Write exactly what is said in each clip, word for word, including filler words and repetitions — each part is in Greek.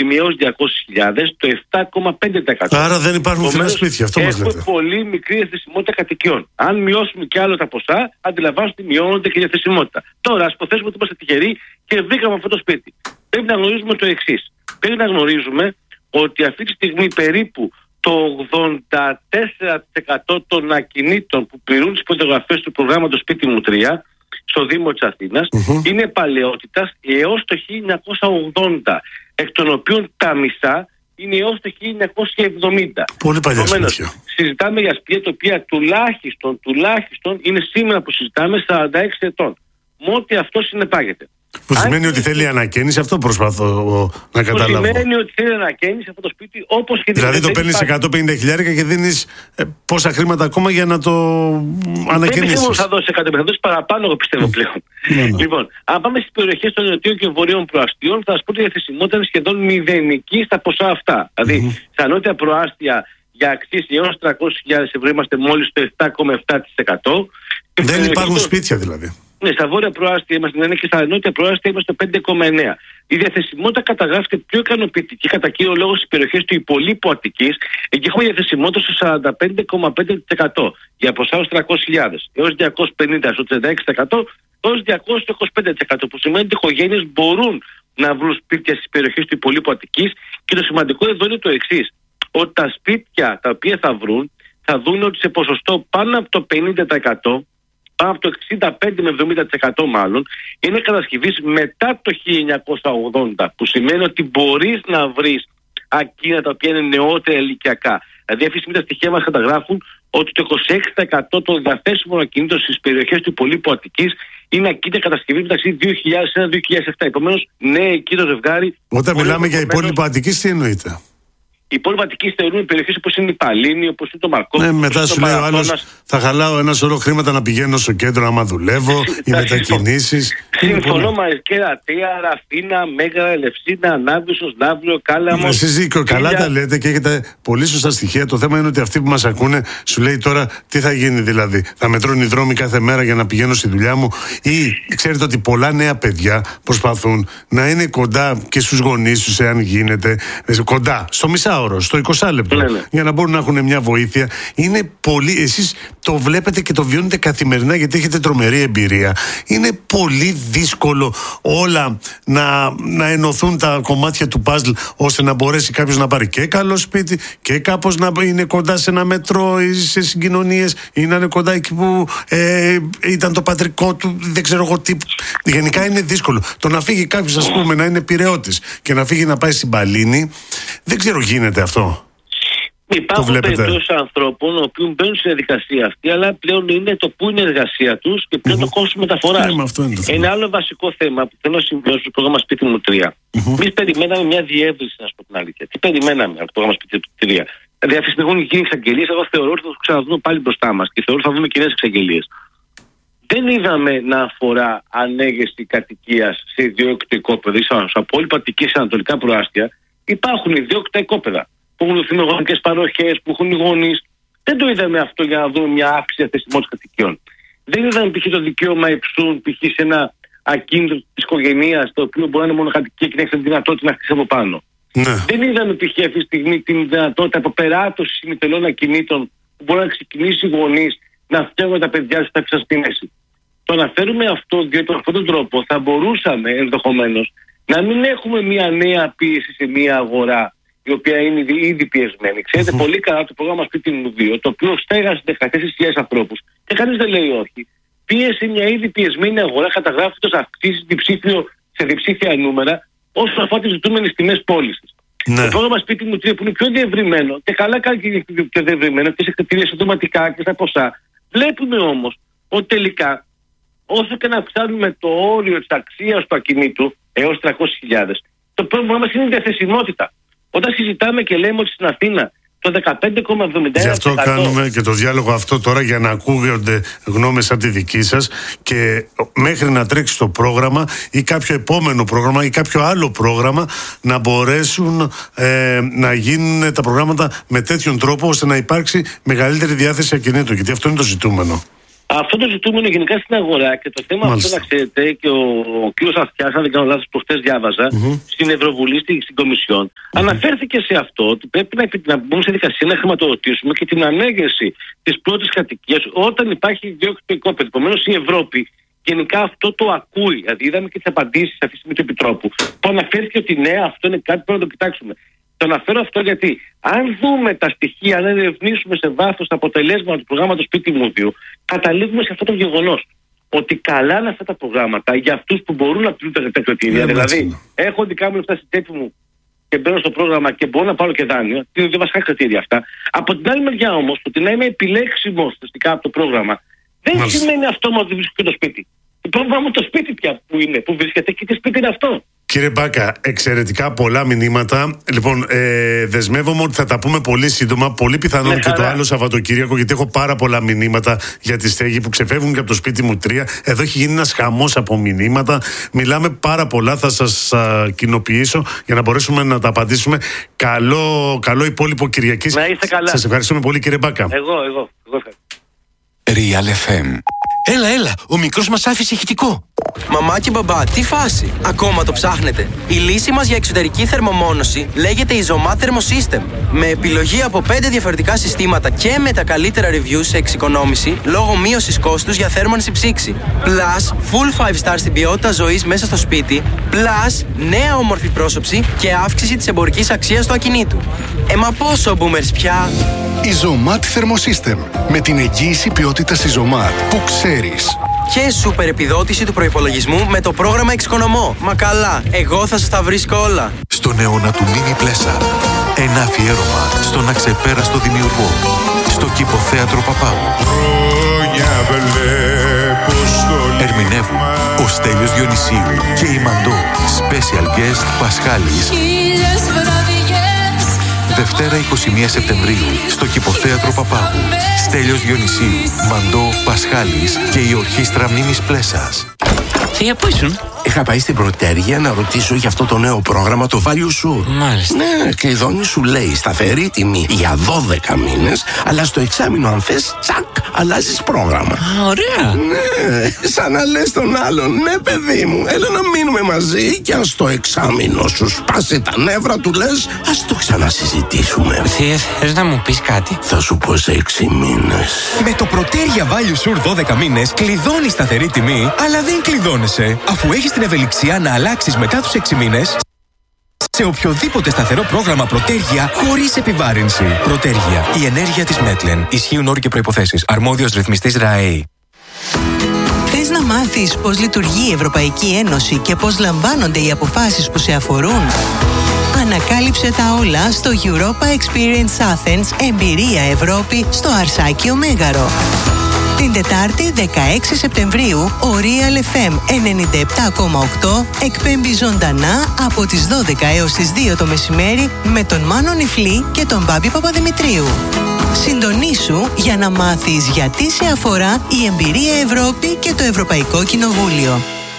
τιμή έως διακόσιες χιλιάδες, το επτά κόμμα πέντε τοις εκατό. Άρα δεν υπάρχουν φθηνά σπίτια, αυτό μας λέτε. Έχουμε πολύ μικρή διαθεσιμότητα κατοικιών. Αν μειώσουμε και άλλο τα ποσά, αντιλαμβάνεστε ότι μειώνονται και η διαθεσιμότητα. Τώρα, ας υποθέσουμε ότι είμαστε τυχεροί και βρήκαμε αυτό το σπίτι. Πρέπει να γνωρίζουμε το εξής. Πρέπει να γνωρίζουμε ότι αυτή τη στιγμή περίπου το ογδόντα τέσσερα τοις εκατό των ακινήτων που πληρούν τις προδιαγραφές του προγράμματος Σπίτι μου τρία στο Δήμο της Αθήνας mm-hmm. είναι παλαιότητας έως το χίλια εννιακόσια ογδόντα, εκ των οποίων τα μισά είναι έως το χίλια εννιακόσια εβδομήντα. Πολύ παλιά σπίτια. Συζητάμε για σπίτια τα οποία τουλάχιστον, τουλάχιστον είναι σήμερα που συζητάμε σαράντα έξι ετών. Με ό,τι αυτό συνεπάγεται. Που σημαίνει ότι θέλει ανακαίνιση, αυτό προσπαθώ να καταλάβω. Που σημαίνει ότι θέλει ανακαίνιση αυτό το σπίτι, όπως και δηλαδή το παίρνεις εκατόν πενήντα χιλιάρικα και δίνεις ε, πόσα χρήματα ακόμα για να το ανακαίνισεις. Δεν πιστεύω θα δώσει εκατό, θα δώσει παραπάνω, εγώ πιστεύω πλέον. Mm. Λοιπόν, αν πάμε στις περιοχές των νοτιών και βορείων προαστίων, θα σας πω ότι η διαθεσιμότητα είναι σχεδόν μηδενική στα ποσά αυτά. Δηλαδή, mm-hmm. στα νότια προάστια για αξίες έως τριακόσιες χιλιάδες ευρώ είμαστε μόλις το επτά κόμμα επτά τοις εκατό. Δεν υπάρχουν σπίτια δηλαδή. Ναι, στα βόρεια προάστια είμαστε, ναι, και στα νότια προάστια είμαστε το πέντε κόμμα εννέα. Η διαθεσιμότητα καταγράφεται πιο ικανοποιητική κατά κύριο λόγο στις περιοχές του υπολείπου Αττικής. Εκεί έχουμε διαθεσιμότητα στο σαράντα πέντε κόμμα πέντε τοις εκατό για ποσά ως τριακόσιες χιλιάδες, έως διακόσιες πενήντα στο τριάντα έξι τοις εκατό, έως διακόσια είκοσι πέντε τοις εκατό, που σημαίνει ότι οι οικογένειες μπορούν να βρουν σπίτια στις περιοχές του υπολείπου Αττικής. Και το σημαντικό εδώ είναι το εξής, ότι τα σπίτια τα οποία θα βρουν θα δουν ότι σε ποσοστό πάνω από το πενήντα τοις εκατό, πάνω από το εξήντα πέντε με εβδομήντα τοις εκατό μάλλον, είναι κατασκευής μετά το χίλια εννιακόσια ογδόντα, που σημαίνει ότι μπορείς να βρεις ακίνητα τα οποία είναι νεότερα ηλικιακά. Δηλαδή αυτή τη στιγμή τα στοιχεία μας καταγράφουν ότι το είκοσι έξι τοις εκατό των διαθέσιμων ακινήτων στις περιοχές του υπολείπου Αττικής είναι ακίνητα κατασκευής μεταξύ δύο χιλιάδες ένα με δύο χιλιάδες επτά. Επομένως, ναι, εκεί το ζευγάρι. Όταν μιλάμε για υπόλοιπο Αττικής, τι εννοείται? Οι υπόλοιποι Αττικής θεωρούν περιοχές όπως είναι η Παλίνη, όπως είναι το Μαρκόπουλο. Ναι, μετά σου λέει ο άλλος, θα χαλάω ένα σωρό χρήματα να πηγαίνω στο κέντρο άμα δουλεύω, οι μετακινήσεις. Συμφωνώ μαζί και Ρατία, Ραφίνα, Μέγαρα, Ελευσίνα, Ανάβησος, Ναύριο, Κάλαμο. Εσείς δίκιο, καλά τα λέτε και έχετε πολύ σωστά στοιχεία. Το θέμα είναι ότι αυτοί που μας ακούνε σου λέει τώρα τι θα γίνει δηλαδή. Θα μετρώνει οι δρόμοι κάθε μέρα για να πηγαίνω στη δουλειά μου, ή ξέρετε ότι πολλά νέα παιδιά προσπαθούν να είναι κοντά και στους γονείς τους, εάν γίνεται, κοντά στο μισάωρο, στο είκοσι λεπτό, ναι, ναι. για να μπορούν να έχουν μια βοήθεια. Είναι πολύ. Εσείς το βλέπετε και το βιώνετε καθημερινά γιατί έχετε τρομερή εμπειρία. Είναι πολύ δύσκολο όλα να, να ενωθούν τα κομμάτια του παζλ ώστε να μπορέσει κάποιος να πάρει και καλό σπίτι και κάπως να είναι κοντά σε ένα μετρό ή σε συγκοινωνίες ή να είναι κοντά εκεί που ε, ήταν το πατρικό του, δεν ξέρω εγώ τι. Γενικά είναι δύσκολο. Το να φύγει κάποιος, ας πούμε, να είναι Πειραιώτης και να φύγει να πάει στην Παλίνη, δεν ξέρω, γίνεται αυτό? Υπάρχουν περιπτώσεις ανθρώπων οι οποίοι μπαίνουν στη διαδικασία αυτή, αλλά πλέον είναι το που είναι η εργασία τους και πλέον mm-hmm. το κόστος μεταφοράς. Yeah, είναι, είναι άλλο βασικό θέμα που θέλω να συμβιώσω στο πρόγραμμα Σπίτι μου τρία. Mm-hmm. Εμείς περιμέναμε μια διεύρυνση, να σου πω την αλήθεια. Τι περιμέναμε από το πρόγραμμα Σπίτι μου τρία? Δηλαδή, αυτή τη στιγμή έχουν γίνει εξαγγελίες. Εγώ θεωρώ ότι θα το ξαναδούμε πάλι μπροστά μας και θεωρώ ότι θα δούμε κοινές εξαγγελίες. Δεν είδαμε να αφορά ανέγερση κατοικίας σε ιδιόκτητο οικόπεδο. Από όλη Αττική σε ανατολικά προάστια υπάρχουν ιδιόκτητα οικόπεδα που έχουν θημογονικές παροχές, που έχουν οι γονείς. Δεν το είδαμε αυτό για να δούμε μια άξια θεσιμότητα κατοικιών. Δεν είδαμε π.χ. το δικαίωμα υψούν π.χ. σε ένα ακίνητο της οικογένειας, το οποίο μπορεί να είναι μονοκατοικία και να έχει τη δυνατότητα να χτίσει από πάνω. Ναι. Δεν είδαμε π.χ. αυτή τη στιγμή την δυνατότητα αποπεράτωσης ημιτελών ακινήτων που μπορεί να ξεκινήσει οι γονείς να φτιάχνουν τα παιδιά τους στα εξασθενέση. Το αναφέρουμε αυτό διότι με αυτόν τον τρόπο θα μπορούσαμε ενδεχομένως να μην έχουμε μια νέα πίεση σε μια αγορά η οποία είναι ήδη πιεσμένη. Ξέρετε mm-hmm. πολύ καλά το πρόγραμμα Σπίτι μου δύο, το οποίο στέγασε δεκατέσσερις χιλιάδες ανθρώπους και κανείς δεν λέει όχι. Πίεσε μια ήδη πιεσμένη αγορά, καταγράφοντας αυξήσεις διψήφιο σε διψήφια νούμερα όσον αφορά τις ζητούμενες τιμές πώλησης. Ναι. Το πρόγραμμα Σπίτι μου τρία που είναι πιο διευρυμένο και καλά κάνει και είναι πιο διευρυμένο και σε κριτήρια συντοματικά και στα ποσά. Βλέπουμε όμως ότι τελικά όσο και να αυξάνουμε το όριο της αξίας του ακινήτου έως τριακόσιες χιλιάδες, το πρόβλημα μας είναι η διαθεσιμότητα. Όταν συζητάμε και λέμε ότι στην Αθήνα το δεκαπέντε κόμμα εβδομήντα ένα τοις εκατό. Γι' αυτό κάνουμε και το διάλογο αυτό τώρα, για να ακούγονται γνώμες σαν τη δική σας και μέχρι να τρέξει το πρόγραμμα ή κάποιο επόμενο πρόγραμμα ή κάποιο άλλο πρόγραμμα να μπορέσουν ε, να γίνουν τα προγράμματα με τέτοιον τρόπο ώστε να υπάρξει μεγαλύτερη διάθεση ακινήτων, γιατί αυτό είναι το ζητούμενο. Αυτό το ζητούμενο γενικά στην αγορά και το θέμα Μάλιστα. αυτό, να ξέρετε, και ο, ο κ. Αυτιάς, αν δεν κάνω λάθος, προχτές διάβαζα, mm-hmm. στην Ευρωβουλή, στην Κομισιόν, mm-hmm. αναφέρθηκε σε αυτό ότι πρέπει να, να μπούμε σε δικασία να χρηματοδοτήσουμε και την ανέγερση της πρώτης κατοικίας όταν υπάρχει διόκτητο οικόπεδο. Επομένως, η Ευρώπη γενικά αυτό το ακούει. Δηλαδή, είδαμε και τις απαντήσεις αυτή τη στιγμή του Επιτρόπου, που αναφέρθηκε ότι ναι, αυτό είναι κάτι που πρέπει να το κοιτάξουμε. Το αναφέρω αυτό γιατί αν δούμε τα στοιχεία, αν ερευνήσουμε σε βάθος τα αποτελέσματα του προγράμματος Σπίτι μου δύο, καταλήγουμε σε αυτό το γεγονός. Ότι καλά είναι αυτά τα προγράμματα για αυτούς που μπορούν να πληρούν τα κριτήρια. Yeah, δηλαδή, έχω δικά μου λεφτά στην τσέπη μου και μπαίνω στο πρόγραμμα και μπορώ να πάρω και δάνειο. Είναι δύο βασικά κριτήρια αυτά. Από την άλλη μεριά όμως, το ότι να είμαι επιλέξιμος ουσιαστικά από το πρόγραμμα, δεν Μάλιστα. σημαίνει αυτόματα ότι βρίσκω και το σπίτι. Το πρόβλημα μου το σπίτι πια που είναι, που βρίσκεται και τι σπίτι είναι αυτό. Κύριε Μπάκα, εξαιρετικά πολλά μηνύματα. Λοιπόν, ε, δεσμεύομαι ότι θα τα πούμε πολύ σύντομα. Πολύ πιθανόν ναι, και χαρά. το άλλο Σαββατοκύριακο, γιατί έχω πάρα πολλά μηνύματα για τη στέγη που ξεφεύγουν και από το σπίτι μου τρία. Εδώ έχει γίνει ένας χαμός από μηνύματα. Μιλάμε πάρα πολλά. Θα σας α, κοινοποιήσω για να μπορέσουμε να τα απαντήσουμε. Καλό, καλό υπόλοιπο Κυριακής. Να είστε καλά. Σας ευχαριστούμε πολύ, κύριε Μπάκα. Εγώ, εγώ. εγώ Real εφ εμ. Έλα, έλα, ο μικρός μας άφησε ηχητικό. Μαμά και μπαμπά, τι φάση, ακόμα το ψάχνετε? Η λύση μας για εξωτερική θερμομόνωση λέγεται Isomat Thermosystem. Με επιλογή από πέντε διαφορετικά συστήματα και με τα καλύτερα reviews σε εξοικονόμηση λόγω μείωσης κόστους για θέρμανση ψήξη. Plus, full five star στην ποιότητα ζωής μέσα στο σπίτι. Plus, νέα όμορφη πρόσωψη και αύξηση της εμπορικής αξίας του ακινήτου. Ε, μα πόσο boomers πια? Isomat Thermosystem. Με την εγγύηση ποιότητας Isomat που ξέρεις. Και σούπερ επιδότηση του προϋπολογισμού με το πρόγραμμα Εξοικονομώ. Μα καλά, εγώ θα σας τα βρίσκω όλα. Στον αιώνα του Mini Pleasure. Ένα αφιέρωμα στον αξεπέραστο δημιουργό. Στο Κηποθέατρο Παπάγου. Ερμηνεύουν ο Στέλιος Διονυσίου και η Μαντώ. Special guest Πασχάλης. Δευτέρα εικοστή πρώτη Σεπτεμβρίου στο Κηποθέατρο Παπάγου. Στέλιος Διονυσίου, Μαντώ, Πασχάλης και η ορχήστρα Μίμης Πλέσας. Θεία, πού ήσουν? Είχα πάει στην Πρωτέργεια να ρωτήσω για αυτό το νέο πρόγραμμα, το Value Sure. Μάλιστα. Ναι, κλειδώνει, σου λέει σταθερή τιμή για δώδεκα μήνες, αλλά στο εξάμηνο αν θες, τσακ, αλλάζεις πρόγραμμα. Α, ωραία. Ναι, σαν να λες τον άλλον, ναι παιδί μου, έλα να μείνουμε μαζί και αν στο εξάμηνο σου σπάσει τα νεύρα του λες, ας το ξανασυζητήσουμε. Θεία, θες να μου πεις κάτι? Θα σου πω σε έξι μήνες. Με το Πρωτέργεια Value Sure δώδεκα μήνες κλειδώνει σταθερή τιμή, αλλά δεν κλειδώνεσαι, αφού έχεις την ευελιξία να αλλάξεις μετά τους έξι μήνες σε οποιοδήποτε σταθερό πρόγραμμα Πρωτέργεια χωρίς επιβάρυνση. Πρωτέργεια. Η ενέργεια της Μέτλεν. Ισχύουν όροι και προϋποθέσεις. Αρμόδιος ρυθμιστής ΡΑΕΗ. Θες να μάθεις πώς λειτουργεί η Ευρωπαϊκή Ένωση και πώς λαμβάνονται οι αποφάσεις που σε αφορούν? Ανακάλυψε τα όλα στο Europa Experience Athens Εμπειρία Ευρώπη στο Αρσάκιο Μέγαρο. Την Τετάρτη δεκαέξι Σεπτεμβρίου ο Real εφ εμ ενενήντα επτά κόμμα οκτώ εκπέμπει ζωντανά από τις δώδεκα έως τις δύο το μεσημέρι με τον Μάνο Νιφλή και τον Μπάμπη Παπαδημητρίου. Συντονίσου για να μάθεις γιατί σε αφορά η Εμπειρία Ευρώπη και το Ευρωπαϊκό Κοινοβούλιο.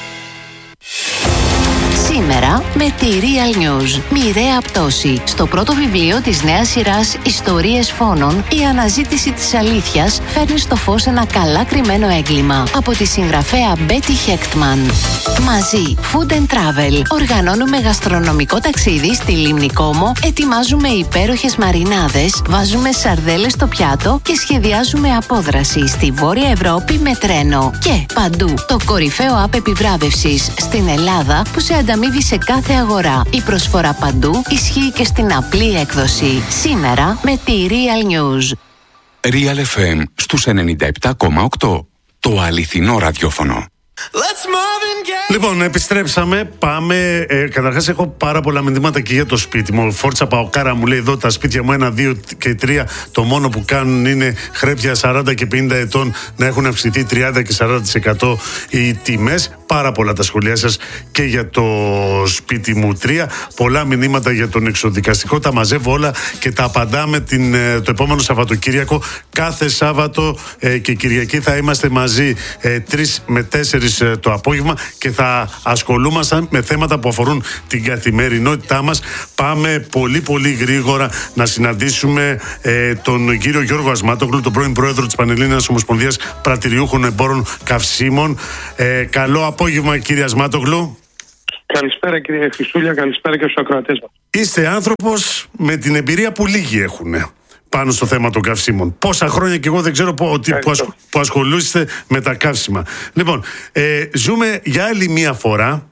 Σήμερα με τη Real News. Μοιραία πτώση. Στο πρώτο βιβλίο της νέας σειράς Ιστορίες Φόνων, η αναζήτηση της αλήθειας φέρνει στο φως ένα καλά κρυμμένο έγκλημα. Από τη συγγραφέα Μπέτι Χέκτμαν. Μαζί, Food and Travel. Οργανώνουμε γαστρονομικό ταξίδι στη Λίμνη Κόμο, ετοιμάζουμε υπέροχες μαρινάδες, βάζουμε σαρδέλες στο πιάτο και σχεδιάζουμε απόδραση στη Βόρεια Ευρώπη με τρένο. Και παντού, το κορυφαίο app επιβράβευσης στην Ελλάδα που σε ανταμείβει σε κάθε αγορά. Η προσφορά παντού ισχύει και στην απλή έκδοση. Σήμερα με τη Real News. Real εφ εμ στους ενενήντα επτά κόμμα οκτώ. Το αληθινό ραδιόφωνο. Λοιπόν, επιστρέψαμε. Πάμε. Ε, Καταρχάς, έχω πάρα πολλά μηνύματα και για το σπίτι μου. Φόρτσα Παοκάρα μου λέει εδώ: τα σπίτια μου ένα, δύο και τρία. Το μόνο που κάνουν είναι χρέπια σαράντα και πενήντα ετών να έχουν αυξηθεί τριάντα και σαράντα τοις εκατό οι τιμές. πάρα πολλά τα σχολεία σας και για το σπίτι μου τρία. Πολλά μηνύματα για τον εξοδικαστικό. Τα μαζεύω όλα και τα απαντάμε την, το επόμενο Σαββατοκύριακο. Κάθε Σάββατο ε, και Κυριακή θα είμαστε μαζί ε, τρεις με τέσσερις ε, το απόγευμα και θα ασχολούμασταν με θέματα που αφορούν την καθημερινότητά μας. Πάμε πολύ πολύ γρήγορα να συναντήσουμε ε, τον κύριο Γιώργο Ασμάτογλου, τον πρώην πρόεδρο της Πανελλήνιας Ομοσπονδίας Πρατηριούχων Εμπόρων Καυσίμων. Ε, καλό απόγευμα, κύριε Ασμάτογλου. Καλησπέρα, κύριε Χριστούλια, καλησπέρα και στους ακροατές μας. Είστε άνθρωπος με την εμπειρία που λίγοι έχουν πάνω στο θέμα των καυσίμων. Πόσα χρόνια και εγώ δεν ξέρω που, ότι, που, ασχολ, που ασχολείστε με τα καύσιμα. Λοιπόν, ε, ζούμε για άλλη μία φορά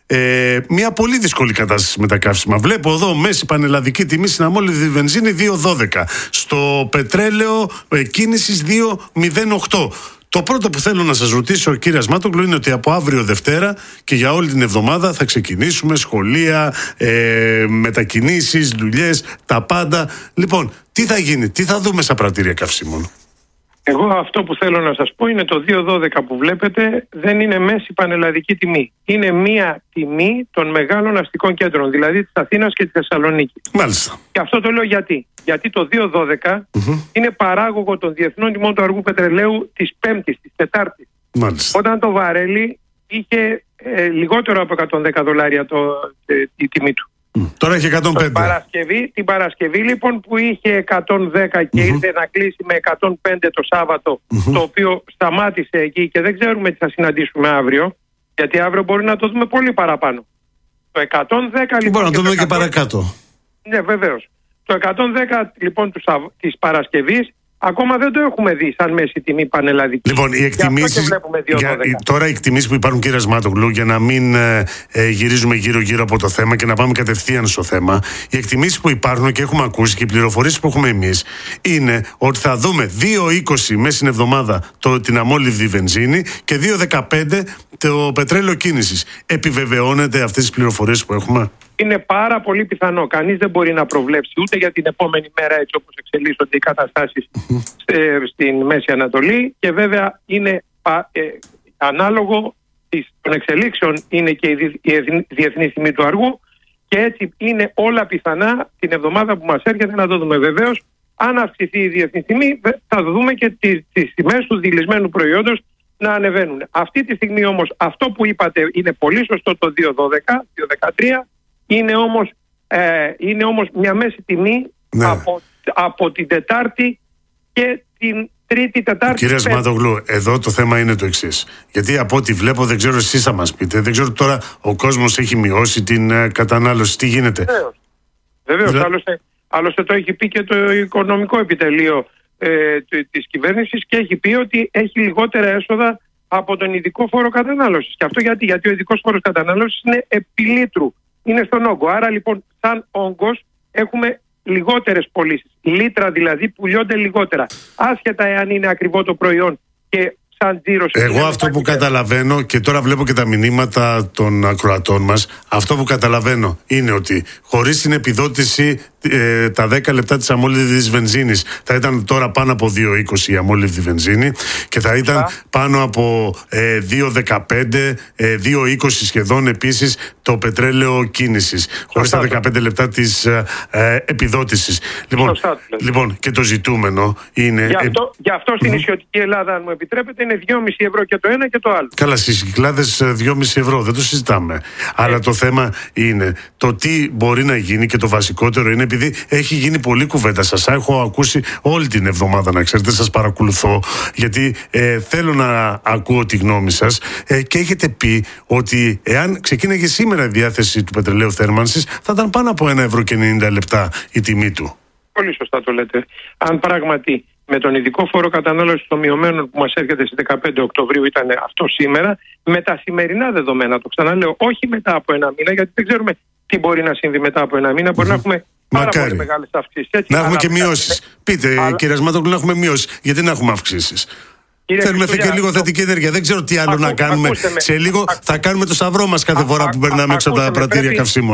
ε, μια πολύ δύσκολη κατάσταση με τα καύσιμα. Βλέπω εδώ μέση πανελλαδική τιμή στην αμόλυβδη βενζίνη δύο δώδεκα. Στο πετρέλαιο ε, κίνησης δύο μηδέν οκτώ. Το πρώτο που θέλω να σας ρωτήσω, κύριε Ασμάτογλου, είναι ότι από αύριο Δευτέρα και για όλη την εβδομάδα θα ξεκινήσουμε σχολεία, ε, μετακινήσεις, δουλειές, τα πάντα. Λοιπόν, τι θα γίνει, τι θα δούμε στα πρατήρια καυσίμων? Εγώ αυτό που θέλω να σας πω είναι το δύο δώδεκα που βλέπετε δεν είναι μέση πανελλαδική τιμή. Είναι μία τιμή των μεγάλων αστικών κέντρων, δηλαδή της Αθήνας και της Θεσσαλονίκης. Μάλιστα. Και αυτό το λέω γιατί. Γιατί το δύο δώδεκα mm-hmm. είναι παράγωγο των διεθνών τιμών του αργού πετρελαίου της Πέμπτης, της Τετάρτης. Μάλιστα. Όταν το βαρέλι είχε ε, λιγότερο από εκατόν δέκα δολάρια το, ε, η τιμή του. Mm. Τώρα έχει εκατόν πέντε. Την Παρασκευή, την Παρασκευή λοιπόν που είχε εκατόν δέκα και mm-hmm. ήρθε να κλείσει με εκατόν πέντε το Σάββατο, mm-hmm. το οποίο σταμάτησε εκεί και δεν ξέρουμε τι θα συναντήσουμε αύριο, γιατί αύριο μπορεί να το δούμε πολύ παραπάνω. Το εκατόν δέκα λοιπόν... Μπορεί να το δούμε και εκατόν... παρακάτω. Ναι, βεβαίως. Το εκατόν δέκα λοιπόν του Σαβ... της Παρασκευής ακόμα δεν το έχουμε δει σαν μέση τιμή πανελλαδική. Λοιπόν, οι εκτιμήσεις, για, τώρα οι εκτιμήσεις που υπάρχουν, κύριε Ασμάτογλου, για να μην ε, ε, γυρίζουμε γύρω-γύρω από το θέμα και να πάμε κατευθείαν στο θέμα, οι εκτιμήσεις που υπάρχουν και έχουμε ακούσει και οι πληροφορίες που έχουμε εμείς είναι ότι θα δούμε δύο είκοσι μέσα στην εβδομάδα το, την αμόλυβδη βενζίνη και δύο δεκαπέντε το πετρέλαιο κίνησης. Επιβεβαιώνεται αυτές τις πληροφορίες που έχουμε? Είναι πάρα πολύ πιθανό. Κανείς δεν μπορεί να προβλέψει ούτε για την επόμενη μέρα έτσι όπως εξελίσσονται οι καταστάσεις ε, στην Μέση Ανατολή και βέβαια είναι ε, ανάλογο των εξελίξεων είναι και η, η διεθνή τιμή του αργού και έτσι είναι όλα πιθανά την εβδομάδα που μας έρχεται να το δούμε. Βεβαίως, αν αυξηθεί η διεθνή τιμή θα δούμε και τις, τις τιμές του δειλισμένου προϊόντος να ανεβαίνουν. Αυτή τη στιγμή όμως αυτό που είπατε είναι πολύ σωστό το δύο δώδεκα, δύο δεκατρία. Είναι όμως, ε, είναι όμως μια μέση τιμή ναι. από, από την Τετάρτη και την Τρίτη, Τετάρτη. Κύριε Ασμάτογλου, εδώ το θέμα είναι το εξής. Γιατί από ό,τι βλέπω, δεν ξέρω εσείς θα μας πείτε, δεν ξέρω τώρα ο κόσμος έχει μειώσει την ε, κατανάλωση. Τι γίνεται? Βεβαίως. Βεβαίως. Βλέ... Άλλωστε, άλλωστε το έχει πει και το οικονομικό επιτελείο ε, της κυβέρνησης και έχει πει ότι έχει λιγότερα έσοδα από τον ειδικό φόρο κατανάλωσης. Και αυτό γιατί, γιατί ο ειδικός φόρος κατανάλωσης είναι επί λίτρου. Είναι στον όγκο. Άρα λοιπόν σαν όγκος έχουμε λιγότερες πωλήσεις. Λίτρα δηλαδή πουλιώνται λιγότερα. Άσχετα εάν είναι ακριβό το προϊόν και σαν τζίρος. Εγώ αυτό που καταλαβαίνω και τώρα βλέπω και τα μηνύματα των ακροατών μας, αυτό που καταλαβαίνω είναι ότι χωρίς την επιδότηση ε, τα δέκα λεπτά της αμόλυβδης βενζίνης θα ήταν τώρα πάνω από δύο είκοσι η αμόλυβδη βενζίνη και θα ήταν Α. πάνω από ε, δύο δεκαπέντε, ε, δύο είκοσι σχεδόν επίσης το πετρέλαιο κίνησης. Χωρίς τα δεκαπέντε λεπτά της ε, ε, επιδότησης. Λοιπόν, λοιπόν, και το ζητούμενο είναι... Γι' αυτό, γι αυτό στην νησιωτική Ελλάδα, αν μου επιτρέπετε, είναι δυόμισι ευρώ και το ένα και το άλλο. Καλά, στις Κυκλάδες δυόμισι ευρώ, δεν το συζητάμε. Ε. Αλλά το θέμα είναι το τι μπορεί να γίνει και το βασικότερο είναι επειδή έχει γίνει πολλή κουβέντα. Σας έχω ακούσει όλη την εβδομάδα, να ξέρετε, σας παρακολουθώ, γιατί ε, θέλω να ακούω τη γνώμη σας ε, και έχετε πει ότι εάν ξεκίναγε σήμερα η διάθεση του πετρελαίου θέρμανσης θα ήταν πάνω από ένα ευρώ και ενενήντα λεπτά η τιμή του. Πολύ σωστά το λέτε. Αν πράγματι με τον ειδικό φόρο κατανάλωσης των μειωμένων που μας έρχεται στις δεκαπέντε Οκτωβρίου ήταν αυτό σήμερα, με τα σημερινά δεδομένα, το ξαναλέω, όχι μετά από ένα μήνα, γιατί δεν ξέρουμε τι μπορεί να συμβεί μετά από ένα μήνα, μπορεί mm. να έχουμε πάρα Μακάρι. πολύ μεγάλες αυξήσεις. Έτσι, να έχουμε και μειώσεις. Πείτε, αλλά... κύριε Ασμάτογλου, να έχουμε μειώσεις. Γιατί να έχουμε αυξήσεις? Κύριε Θέλουμε και λίγο θετική ενέργεια. Δεν ξέρω τι άλλο Ακού, να κάνουμε. Σε λίγο θα κάνουμε το σταυρό μας κάθε φορά που περνάμε έξω από τα πρατήρια καυσίμων.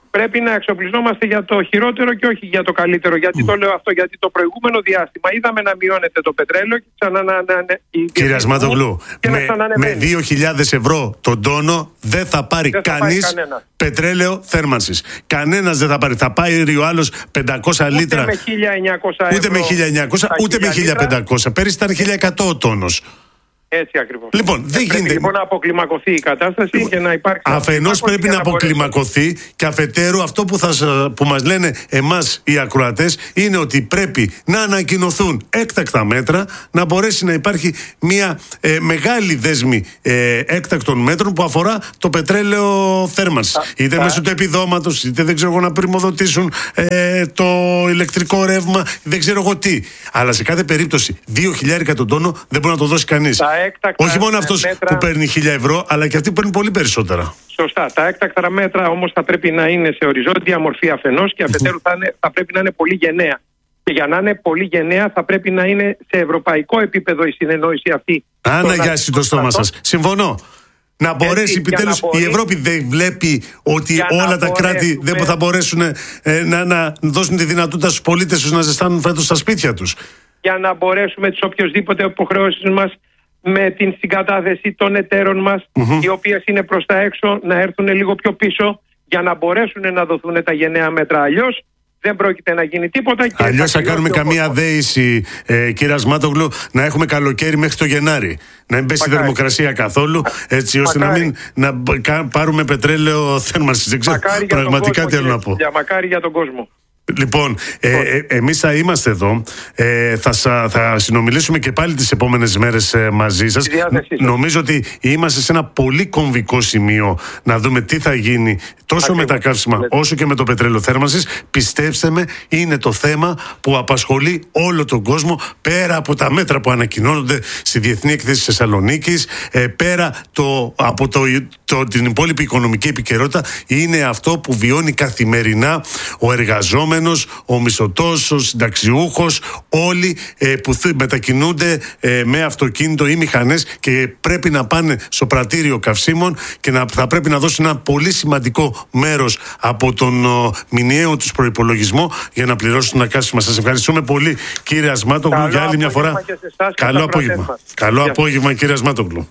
πρέπει να εξοπλιζόμαστε για το χειρότερο και όχι για το καλύτερο. Γιατί mm. το λέω αυτό? Γιατί το προηγούμενο διάστημα είδαμε να μειώνεται το πετρέλαιο και ξανά να ανέβει. Κύριε Ασμάτογλου, με, με δύο χιλιάδες ευρώ τον τόνο δεν θα πάρει κανείς πετρέλαιο θέρμανσης. Κανένας δεν θα πάρει. Θα πάρει ο άλλος πεντακόσια ούτε λίτρα. Με χίλια εννιακόσια ούτε ευρώ, με χίλια εννιακόσια, ούτε με χίλια πεντακόσια. Πέρυσι ήταν χίλια εκατό ο τόνος. Έτσι ακριβώς. Λοιπόν, δεν πρέπει γίνεται. Λοιπόν να αποκλιμακωθεί η κατάσταση λοιπόν, και να υπάρξει. Αφενός πρέπει να αποκλιμακωθεί και αφετέρου αυτό που, θα, που μας λένε εμάς οι ακροατές είναι ότι πρέπει να ανακοινωθούν έκτακτα μέτρα, να μπορέσει να υπάρχει μια ε, μεγάλη δέσμη ε, έκτακτων μέτρων που αφορά το πετρέλαιο θέρμανσης. Είτε α, μέσω του επιδόματος, είτε δεν ξέρω εγώ να πρημοδοτήσουν ε, το ηλεκτρικό ρεύμα, δεν ξέρω εγώ τι. Αλλά σε κάθε περίπτωση δύο χιλιάρικα τον τόνο δεν μπορεί να το δώσει κανείς. Όχι μόνο αυτός μέτρα... που παίρνει χίλια ευρώ, αλλά και αυτοί που παίρνουν πολύ περισσότερα. Σωστά. Τα έκτακτα μέτρα όμως θα πρέπει να είναι σε οριζόντια μορφή αφενός και αφετέρου θα, είναι, θα πρέπει να είναι πολύ γενναία. Και για να είναι πολύ γενναία θα πρέπει να είναι σε ευρωπαϊκό επίπεδο η συνεννόηση αυτή. Αναγιάσει το στόμα σας. Συμφωνώ. Να μπορέσει επιτέλους η Ευρώπη δεν βλέπει ότι όλα τα κράτη δεν θα μπορέσουν ε, να, να δώσουν τη δυνατότητα στους πολίτες τους να ζεστάνουν φέτος στα σπίτια τους. Για να μπορέσουμε τις οποιοσδήποτε υποχρεώσεις μας με την συγκατάθεση των εταίρων μας, mm-hmm. οι οποίες είναι προς τα έξω, να έρθουν λίγο πιο πίσω για να μπορέσουν να δοθούν τα γενναία μέτρα. Αλλιώς δεν πρόκειται να γίνει τίποτα. Αλλιώς θα κάνουμε καμία δέηση, ε, κύριε Ασμάτογλου, να έχουμε καλοκαίρι μέχρι το Γενάρη. Να μην πέσει η θερμοκρασία καθόλου, έτσι ώστε Μακάρι. να μην να πάρουμε πετρέλαιο θέρμανσης. Δεν ξέρω πραγματικά τι άλλο να πω. Για μακάρι για τον κόσμο. Λοιπόν, ε, ε, εμείς θα είμαστε εδώ, ε, θα, θα συνομιλήσουμε και πάλι τις επόμενες μέρες ε, μαζί σας. Νομίζω ότι είμαστε σε ένα πολύ κομβικό σημείο να δούμε τι θα γίνει τόσο Ακριβώς. με τα καύσιμα όσο και με το πετρέλαιο θέρμανσης. Πιστέψτε με, είναι το θέμα που απασχολεί όλο τον κόσμο, πέρα από τα μέτρα που ανακοινώνονται στη Διεθνή Έκθεση της Θεσσαλονίκης, ε, πέρα το, από το, το, την υπόλοιπη οικονομική επικαιρότητα, είναι αυτό που βιώνει καθημερινά ο εργαζόμενος, ο μισθωτός, ο συνταξιούχος, όλοι ε, που μετακινούνται ε, με αυτοκίνητο ή μηχανές και πρέπει να πάνε στο πρατήριο καυσίμων και να, θα πρέπει να δώσουν ένα πολύ σημαντικό μέρος από τον ο, μηνιαίο τους προϋπολογισμό για να πληρώσουν τα καύσιμα. Σας ευχαριστούμε πολύ, κύριε Ασμάτογλου, για άλλη μια φορά. Καλό απόγευμα. Καλό απόγευμα, κύριε Ασμάτογλου.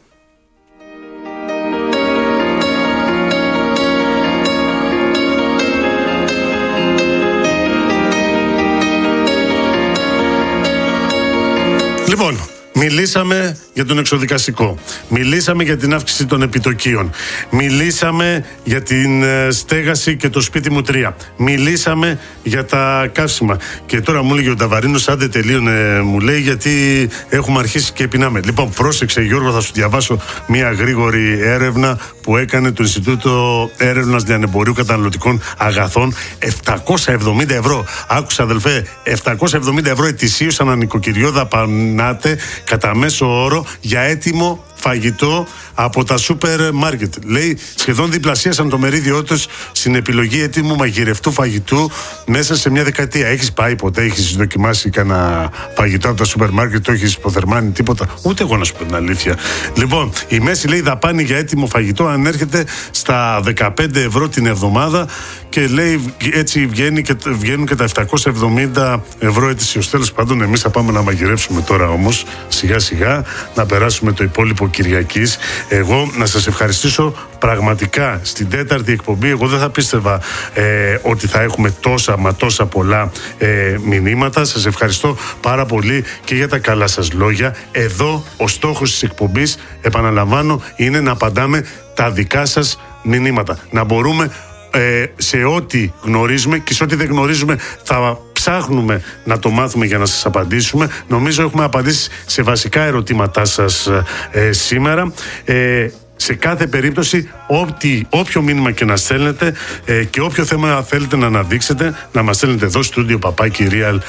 Λοιπόν, μιλήσαμε για τον εξοδικαστικό, μιλήσαμε για την αύξηση των επιτοκίων, μιλήσαμε για την στέγαση και το σπίτι μου τρία, μιλήσαμε για τα καύσιμα και τώρα μου λέγει ο Νταβαρίνος, άντε τελείωνε, μου λέει, γιατί έχουμε αρχίσει και πεινάμε. Λοιπόν, πρόσεξε Γιώργο, θα σου διαβάσω μια γρήγορη έρευνα που έκανε το Ινστιτούτο Έρευνας Λιανεμπορίου Καταναλωτικών Αγαθών. Επτακόσια εβδομήντα ευρώ, άκουσα αδελφέ, επτακόσια εβδομήντα ευρώ ετησίως ανά νοικοκυριό δαπανάτε κατά μέσο όρο για έτοιμο φαγητό από τα σούπερ μάρκετ. Λέει, σχεδόν διπλασίασαν το μερίδιό τους στην επιλογή έτοιμου μαγειρευτού φαγητού μέσα σε μια δεκαετία. Έχεις πάει ποτέ, έχεις δοκιμάσει κανένα φαγητό από τα σούπερ μάρκετ, το έχεις υποθερμάνει τίποτα? Ούτε εγώ, να σου πω την αλήθεια. Λοιπόν, η μέση, λέει, δαπάνη για έτοιμο φαγητό ανέρχεται στα δεκαπέντε ευρώ την εβδομάδα και λέει, έτσι βγαίνει και, βγαίνουν και τα επτακόσια εβδομήντα ευρώ ετησίως. Τέλος πάντων, εμείς θα πάμε να μαγειρέψουμε τώρα όμως, σιγά σιγά, να περάσουμε το υπόλοιπο Κυριακής. Εγώ να σας ευχαριστήσω πραγματικά στην τέταρτη εκπομπή. Εγώ δεν θα πίστευα ε, ότι θα έχουμε τόσα μα τόσα πολλά ε, μηνύματα. Σας ευχαριστώ πάρα πολύ και για τα καλά σας λόγια. Εδώ ο στόχος της εκπομπής, επαναλαμβάνω, είναι να απαντάμε τα δικά σας μηνύματα. Να μπορούμε ε, σε ό,τι γνωρίζουμε και σε ό,τι δεν γνωρίζουμε θα ψάχνουμε να το μάθουμε για να σας απαντήσουμε. Νομίζω έχουμε απαντήσει σε βασικά ερωτήματά σας ε, σήμερα. Ε, σε κάθε περίπτωση, ό,τι, όποιο μήνυμα και να στέλνετε ε, και όποιο θέμα θέλετε να αναδείξετε, να μας στέλνετε εδώ στο στούντιο παπάκι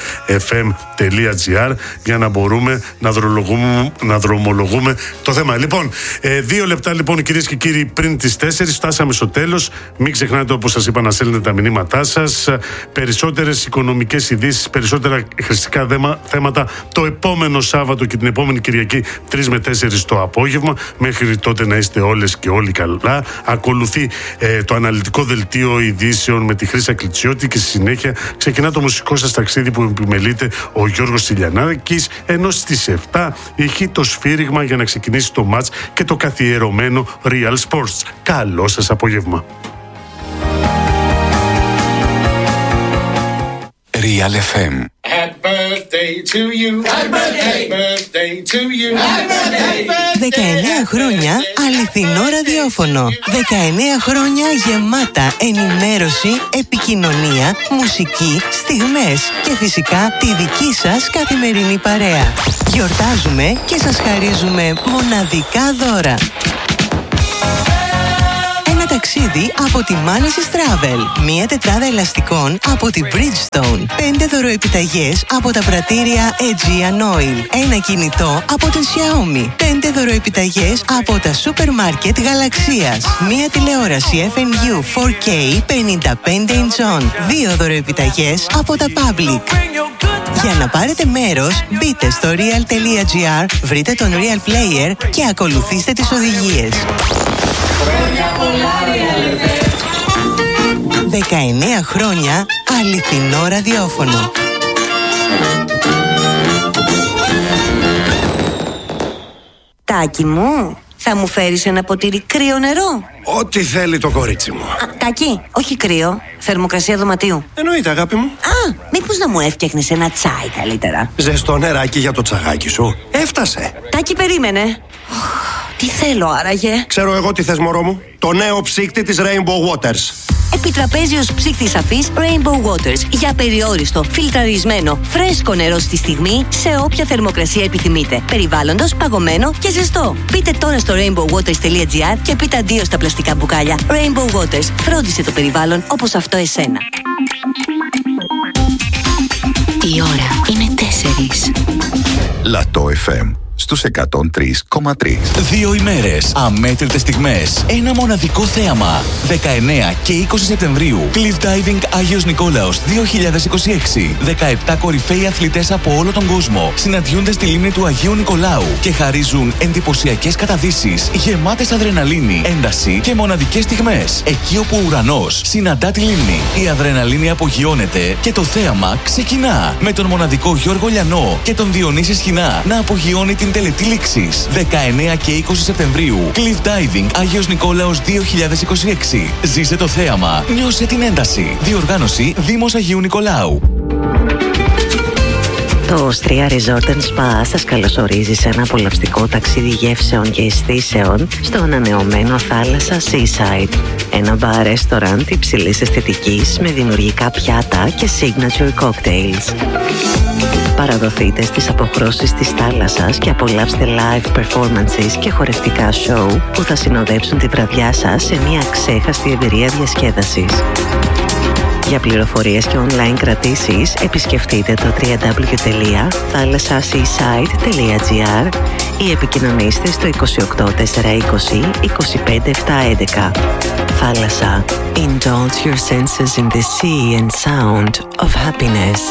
realfm.gr για να μπορούμε να, να δρομολογούμε το θέμα. Λοιπόν, ε, δύο λεπτά λοιπόν, κυρίες και κύριοι, πριν τις τέσσερις φτάσαμε στο τέλος. Μην ξεχνάτε, όπως σας είπα, να στέλνετε τα μηνύματά σας. Περισσότερες οικονομικές ειδήσεις, περισσότερα χρηστικά θέματα το επόμενο Σάββατο και την επόμενη Κυριακή τρεις με τέσσερις το απόγευμα. Μέχρι τότε να είστε είμαστε όλες και όλοι καλά. Ακολουθεί ε, το αναλυτικό δελτίο ειδήσεων με τη Χρύσα Κλιτσιώτη και στη συνέχεια ξεκινά το μουσικό σας ταξίδι που επιμελείται ο Γιώργος Τηλιανάκης, ενώ στις επτά έχει το σφύριγμα για να ξεκινήσει το μάτς και το καθιερωμένο Real Sports. Καλό σας απόγευμα. Real εφ εμ. Happy birthday to you. Happy birthday. Happy birthday to you. Happy birthday. δεκαεννέα χρόνια αληθινό ραδιόφωνο. δεκαεννέα χρόνια γεμάτα ενημέρωση, επικοινωνία, μουσική, στιγμές και φυσικά τη δική σας καθημερινή παρέα. Γιορτάζουμε και σας χαρίζουμε μοναδικά δώρα. Ταξίδι από τη Manesis Travel. Μία τετράδα ελαστικών από την Bridgestone. Πέντε δωροεπιταγές από τα πρατήρια Aegean Oil. Ένα κινητό από την Xiaomi. Πέντε δωροεπιταγές από τα σούπερ μάρκετ Γαλαξίας. Μία τηλεόραση εφ εν γιου φορ κέι πενήντα πέντε ιντσών. Δύο δωροεπιταγές από τα Public. Για να πάρετε μέρος, μπείτε στο real τελεία gr, βρείτε τον Real Player και ακολουθήστε τις οδηγίες. δεκαεννέα χρόνια αληθινό ραδιόφωνο. Τάκη μου, θα μου φέρεις ένα ποτήρι κρύο νερό? Ό,τι θέλει το κορίτσι μου. Α, Τάκη, όχι κρύο, θερμοκρασία δωματίου. Εννοείται, αγάπη μου. Α, μήπως να μου έφτιαχνες ένα τσάι καλύτερα? Ζεστό νεράκι για το τσαγάκι σου. Έφτασε. Τάκη, περίμενε. Τι θέλω άραγε? Ξέρω εγώ τι θες, μωρό μου. Το νέο ψύκτη της Rainbow Waters. Επιτραπέζιος ψύκτης αφής Rainbow Waters. Για περιόριστο, φιλτραρισμένο, φρέσκο νερό στη στιγμή, σε όποια θερμοκρασία επιθυμείτε. Περιβάλλοντος, παγωμένο και ζεστό. Μπείτε τώρα στο rainbow waters τελεία gr και πείτε αντίο στα πλαστικά μπουκάλια. Rainbow Waters. Φρόντισε το περιβάλλον όπως αυτό εσένα. Η ώρα είναι τέσσερις. Λατό εφ εμ στους εκατόν τρία κόμμα τρία. Δύο ημέρες, αμέτρητες στιγμές, ένα μοναδικό θέαμα. δεκαεννέα και είκοσι Σεπτεμβρίου, Cliff Diving Άγιος Νικόλαος δύο χιλιάδες είκοσι έξι. δεκαεπτά κορυφαίοι αθλητές από όλο τον κόσμο συναντιούνται στη λίμνη του Αγίου Νικολάου και χαρίζουν εντυπωσιακές καταδύσεις, γεμάτες αδρεναλίνη, ένταση και μοναδικές στιγμές. Εκεί όπου ο ουρανός συναντά τη λίμνη, η αδρεναλίνη απογειώνεται και το θέαμα ξεκινά. Με τον μοναδικό Γιώργο Λιανό και τον Διονύση Σχοινά να απογειώνει την τελετή λήξης. δεκαεννέα και είκοσι Σεπτεμβρίου, Cliff Diving Άγιος Νικόλαος δύο χιλιάδες είκοσι έξι. Ζήσε το θέαμα, νιώσε την ένταση. Διοργάνωση Δήμος Αγίου Νικολάου. Το Osteria Resort and Spa σας καλωσορίζει σε ένα απολαυστικό ταξίδι γεύσεων και αισθήσεων στο ανανεωμένο θάλασσα Seaside. Ένα μπαρ ρεστοράντ υψηλής αισθητικής με δημιουργικά πιάτα και signature cocktails. Παραδοθείτε στις αποχρώσεις της θάλασσας και απολαύστε live performances και χορευτικά show που θα συνοδέψουν τη βραδιά σας σε μια ξέχαστη εμπειρία διασκέδασης. Για πληροφορίες και online κρατήσεις επισκεφτείτε το double-u double-u double-u τελεία θάλασσασseaside τελεία gr ή επικοινωνήστε στο είκοσι οκτώ τετρακόσια είκοσι είκοσι πέντε επτακόσια έντεκα. Θάλασσα. Indulge your senses in the sea and sound of happiness.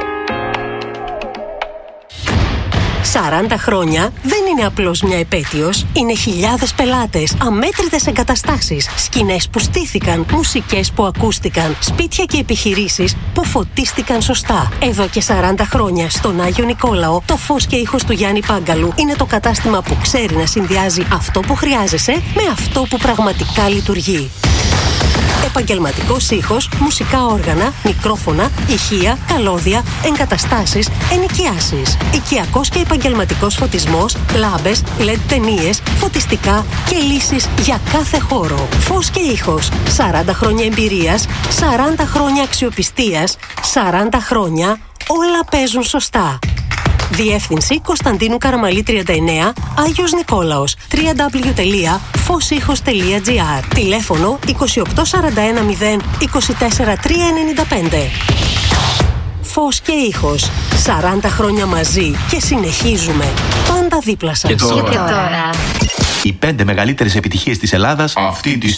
σαράντα χρόνια δεν είναι απλώς μια επέτειος. Είναι χιλιάδες πελάτες, αμέτρητες εγκαταστάσεις, σκηνές που στήθηκαν, μουσικές που ακούστηκαν, σπίτια και επιχειρήσεις που φωτίστηκαν σωστά. Εδώ και σαράντα χρόνια στον Άγιο Νικόλαο, το φως και ήχος του Γιάννη Πάγκαλου είναι το κατάστημα που ξέρει να συνδυάζει αυτό που χρειάζεσαι με αυτό που πραγματικά λειτουργεί. Επαγγελματικός ήχος, μουσικά όργανα, μικρόφωνα, ηχεία, καλώδια, εγκαταστάσεις, ενοικιάσεις. Οικιακός και επαγγελματικός φωτισμός, λάμπες, ελ ι ντι ταινίες, φωτιστικά και λύσεις για κάθε χώρο. Φως και ήχος. σαράντα χρόνια εμπειρίας, σαράντα χρόνια αξιοπιστίας, σαράντα χρόνια όλα παίζουν σωστά. Διεύθυνση Κωνσταντίνου Καραμαλή τριάντα εννέα, Άγιος Νικόλαος, double-u double-u double-u τελεία φως ήχος τελεία gr. Τηλέφωνο είκοσι οκτώ σαράντα ένα μηδέν είκοσι τέσσερα τριακόσια ενενήντα πέντε. Φως και ήχος. σαράντα χρόνια μαζί και συνεχίζουμε. Πάντα δίπλα σας. Και τώρα. Και τώρα. Οι πέντε μεγαλύτερες επιτυχίες της Ελλάδας αυτή τη